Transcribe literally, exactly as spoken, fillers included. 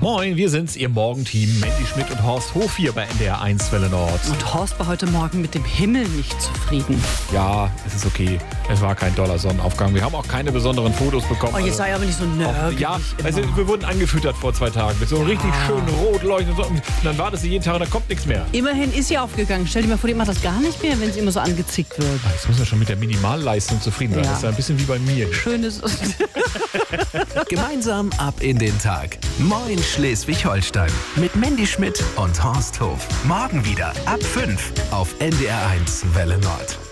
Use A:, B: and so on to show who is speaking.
A: Moin, wir sind's, Ihr Morgenteam. Mandy Schmidt und Horst Hof hier bei N D R eins Welle Nord.
B: Und Horst war heute Morgen mit dem Himmel nicht zufrieden.
A: Ja, es ist okay. Es war kein doller Sonnenaufgang. Wir haben auch keine besonderen Fotos bekommen.
B: Oh, jetzt sei aber nicht so nörgelig.
A: Ja, also wir wurden angefüttert vor zwei Tagen mit so richtig
B: Ah.
A: schön rot leuchtend. Und dann wartest du jeden Tag und da kommt nichts mehr.
B: Immerhin ist sie aufgegangen. Stell dir mal vor, die macht das gar nicht mehr, wenn sie immer so angezickt wird.
A: Jetzt müssen wir schon mit der Minimalleistung zufrieden sein.
B: Ja.
A: Das ist ja ein bisschen wie bei mir.
B: Schönes.
C: Gemeinsam ab in den Tag. Moin Schleswig-Holstein. Mit Mandy Schmidt und Horst Hof. Morgen wieder ab fünf auf N D R eins Welle Nord.